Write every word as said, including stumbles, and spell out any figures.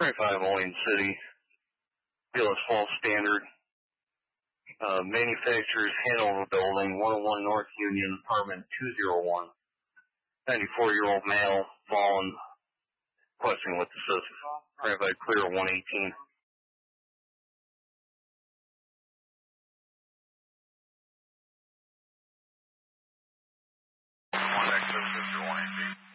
twenty-five Moline City, Fearless Falls Standard, uh, manufacturers Hanover Building, one oh one North Union, apartment two oh one. ninety-four-year-old male, fallen, questioning what this is. Twenty-five clear, one eighteen. One access, one eighteen.